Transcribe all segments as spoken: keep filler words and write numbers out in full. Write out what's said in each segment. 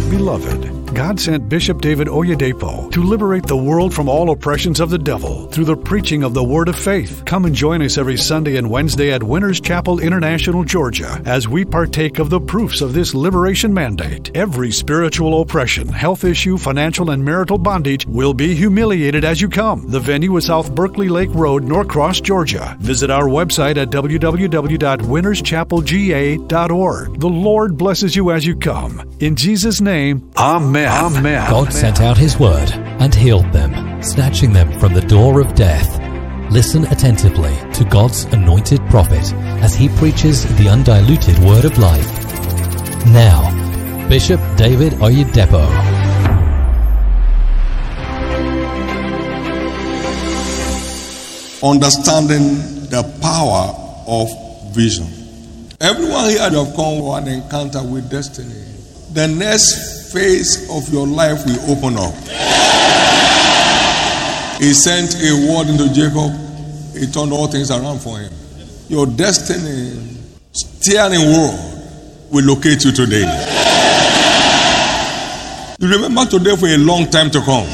Beloved, God sent Bishop David Oyedepo to liberate the world from all oppressions of the devil through the preaching of the Word of Faith. Come and join us every Sunday and Wednesday at Winners Chapel International, Georgia, as we partake of the proofs of this liberation mandate. Every spiritual oppression, health issue, financial and marital bondage will be humiliated as you come. The venue is South Berkeley Lake Road, Norcross, Georgia. Visit our website at w w w dot winners chapel g a dot org. The Lord blesses you as you come. In Jesus' name, Amen. Amen. God sent out His word and healed them, snatching them from the door of death. Listen attentively to God's anointed prophet as he preaches the undiluted word of life. Now, Bishop David Oyedepo. Understanding the power of vision. Everyone here have come for an encounter with destiny. The next phase of your life will open up. He sent a word into Jacob. He turned all things around for him. Your destiny, steering wheel, will locate you today. You remember today for a long time to come.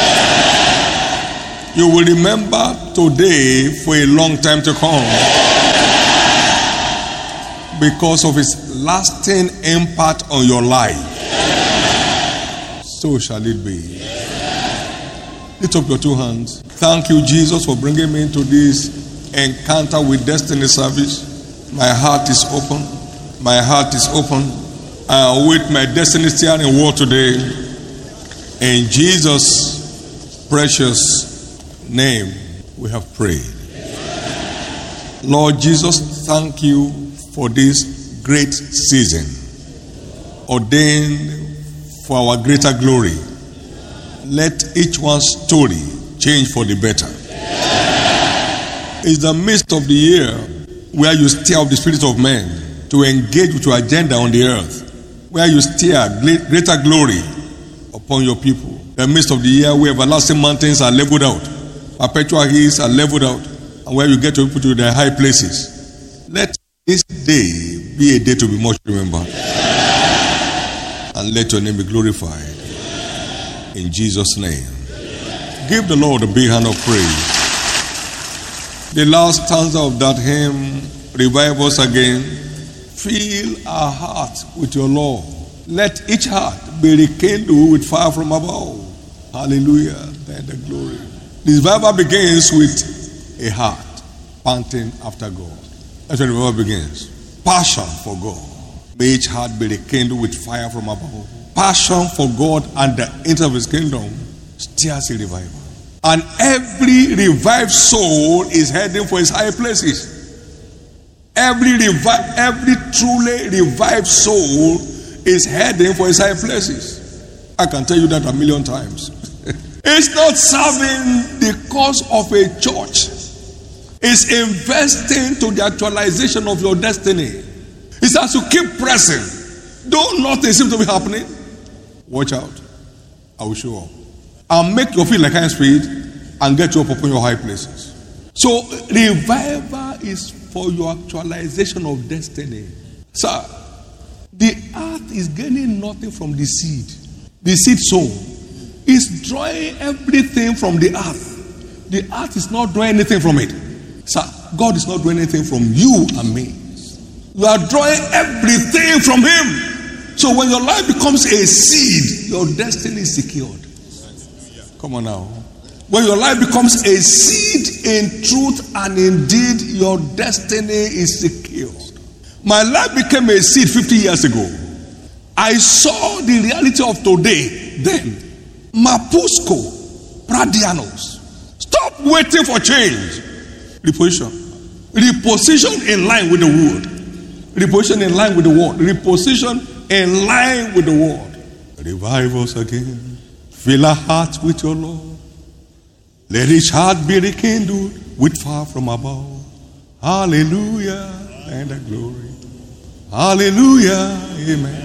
You will remember today for a long time to come, because of its lasting impact on your life. So shall it be. Lift up your two hands. Thank you, Jesus, for bringing me into this encounter with destiny service. My heart is open. My heart is open. I await my destiny steering wheel today. In Jesus' precious name, we have prayed. Lord Jesus, thank you for this great season, ordained for our greater glory. Let each one's story change for the better. It's the midst of the year where you stir up the spirit of men to engage with your agenda on the earth, where you stir greater glory upon your people. The midst of the year where everlasting mountains are leveled out, perpetual hills are leveled out, and where you get to people to their high places. Let this day be a day to be much remembered. And let your name be glorified. In Jesus' name. Give the Lord a big hand of praise. The last stanza of that hymn, revive us again. Fill our hearts with your love. Let each heart be rekindled with fire from above. Hallelujah. Thank the glory. This revival begins with a heart panting after God. That's where the revival begins. Passion for God. May each heart be rekindled with fire from above. Passion for God and the interest of His kingdom stirs a revival. And every revived soul is heading for His higher places. Every revi- every truly revived soul is heading for His higher places. I can tell you that a million times. It's not serving the cause of a church. It's investing to the actualization of your destiny. It's as you keep pressing, though nothing seems to be happening. Watch out. I will show up. I'll make you feel like high speed and get you up upon your high places. So revival is for your actualization of destiny. Sir, the earth is gaining nothing from the seed. The seed sown is drawing everything from the earth. The earth is not drawing anything from it. Sir, God is not drawing anything from you and me. You are drawing everything from Him. So when your life becomes a seed, your destiny is secured. Come on now. When your life becomes a seed in truth and indeed, your destiny is secured. My life became a seed fifty years ago. I saw the reality of today then. Mapusco, Pradianos. Stop waiting for change. Reposition. Reposition in line with the word. Reposition in line with the word. Reposition in line with the word. Revive us again. Fill our hearts with your love. Let each heart be rekindled with fire from above. Hallelujah and the glory. Hallelujah. Amen.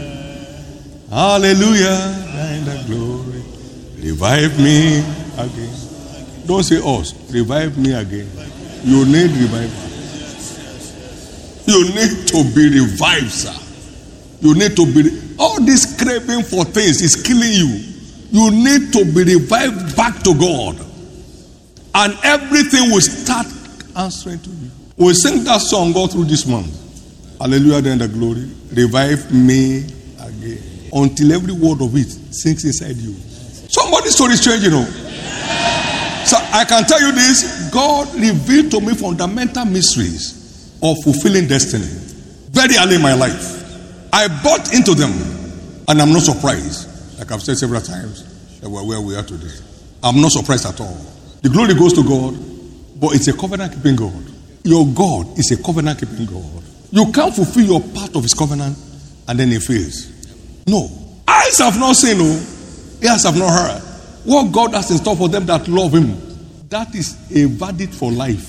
Hallelujah and the glory. Revive me again. Don't say us. Revive me again. You need revival. You need to be revived, sir. You need to be. all this craving for things is killing you. You need to be revived back to God. And everything will start answering to you. We'll sing that song all through this month. Hallelujah, then the glory. Revive me again. Until every word of it sinks inside you. Somebody's story is changing, you know. So I can tell you this. God revealed to me fundamental mysteries of fulfilling destiny. Very early in my life. I bought into them. And I'm not surprised. Like I've said several times, that we're where we are today. I'm not surprised at all. The glory goes to God, but it's a covenant-keeping God. Your God is a covenant-keeping God. You can't fulfill your part of his covenant and then it fails. No. Eyes have not seen, no. Ears have not heard. What God has in store for them that love him, that is a verdict for life.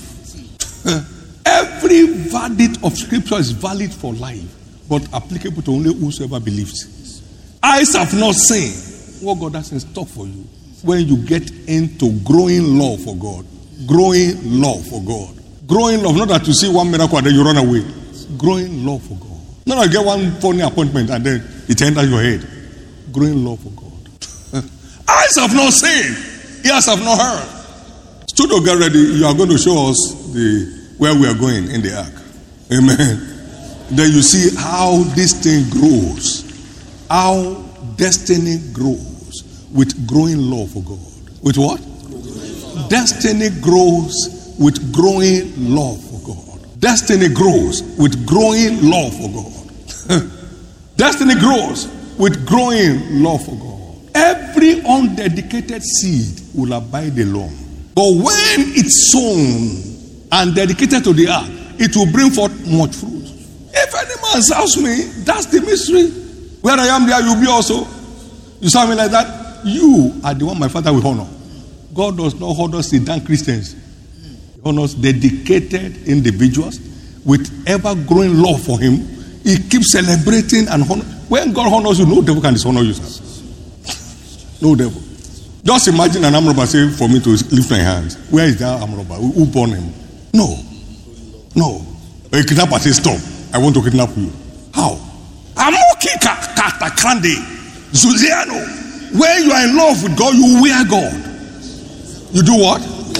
Every verdict of scripture is valid for life, but applicable to only whosoever believes. Eyes have not seen what God has in store for you when you get into growing love for God. Growing love for God. Growing love, not that you see one miracle and then you run away. Growing love for God. Not that you get one funny appointment and then it enters your head. Growing love for God. Eyes have not seen, ears have not heard. Studio, get ready. You are going to show us the where we are going in the ark. Amen. Then you see how this thing grows. How destiny grows with growing love for God. With what? Destiny grows with growing love for God. Destiny grows with growing love for God. Destiny grows with growing love for God. Every undedicated seed will abide alone. But when it's sown and dedicated to the earth, it will bring forth much fruit. If any man serves me, that's the mystery. Where I am, there you'll be also. You serve me like that? You are the one my Father will honor. God does not honor sit-down Christians. He honors dedicated individuals with ever-growing love for him. He keeps celebrating and honor. When God honors you, no devil can dishonor you, sir. No devil. Just imagine an arm robber saying for me to lift my hands. Where is that arm robber? Who born him? No. No. A kidnapper says, stop. I want to kidnap you. How? Amoki kata kandi. Zuziano. When you are in love with God, you wear God. You do what?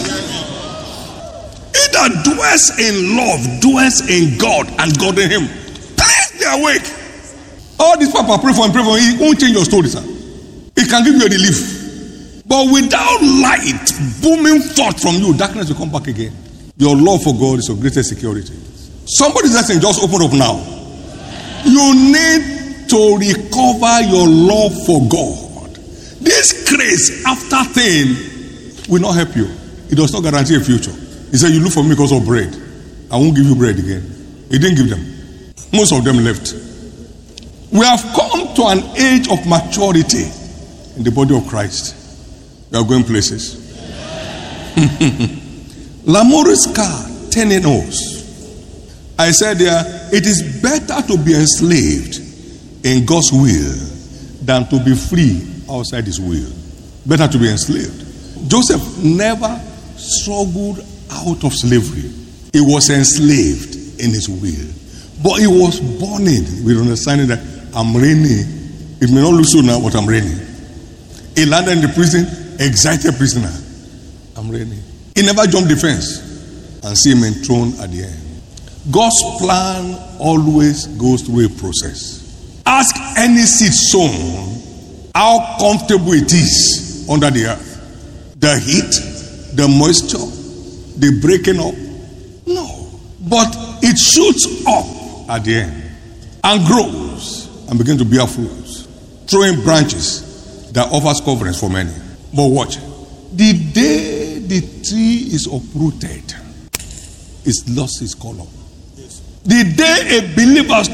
He that dwells in love dwells in God and God in him. Please be awake. All these people pray for him, pray for him. He won't change your story, sir. It can give you a relief. But without light booming forth from you, darkness will come back again. Your love for God is your greatest security. Somebody's listening, just open up now. You need to recover your love for God. This craze after thing will not help you. It does not guarantee a future. He said, you look for me because of bread. I won't give you bread again. He didn't give them. Most of them left. We have come to an age of maturity in the body of Christ. We are going places. Lamor's car, ten O's. I said there, it is better to be enslaved in God's will than to be free outside his will. Better to be enslaved. Joseph never struggled out of slavery. He was enslaved in his will. But he was born in with understanding that I'm reigning. It may not look so now, but I'm reigning. He landed in the prison, excited prisoner. I'm ready. He never jumped the fence and see him enthroned at the end. God's plan always goes through a process. Ask any seed sown how comfortable it is under the earth. The heat, the moisture, the breaking up. No. But it shoots up at the end and grows and begins to bear fruits, throwing branches that offers coverings for many. But watch. The day the tree is uprooted, it's lost its color. The day a believer